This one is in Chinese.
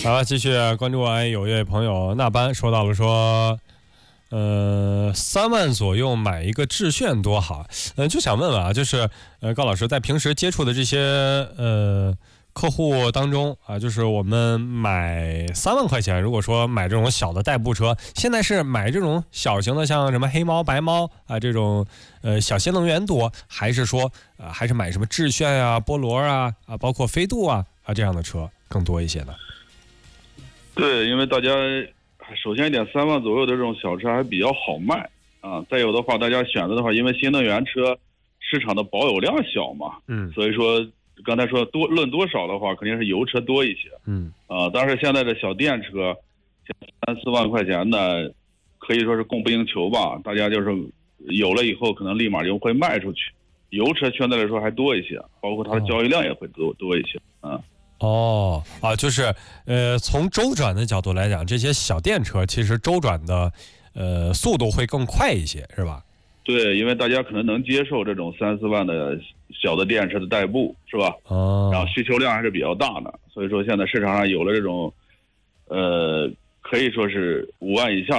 好，继续关注完有一位朋友那班说到了说，3万左右买一个致炫多好。就想问问啊，就是高老师在平时接触的这些客户当中啊，就是我们买3万块钱，如果说买这种小的代步车，现在是买这种小型的，像什么黑猫、白猫啊这种小新能源多，还是说还是买什么致炫啊、波罗啊包括飞度啊这样的车更多一些呢？ 对，因为大家首先一点，3万左右的这种小车还比较好卖啊。再有的话，大家选择的话，因为新能源车市场的保有量小嘛，所以说刚才说论多少的话，肯定是油车多一些，但是现在的小电车3、4万块钱的，可以说是供不应求吧。大家就是有了以后，可能立马就会卖出去。油车相对来说还多一些，包括它的交易量也会多一些啊。 就是从周转的角度来讲，这些小电车其实周转的速度会更快一些，是吧？ 对，因为大家可能能接受这种3、4万的小的电车的代步，是吧？然后需求量还是比较大的，所以说现在市场上有了这种可以说是5万以下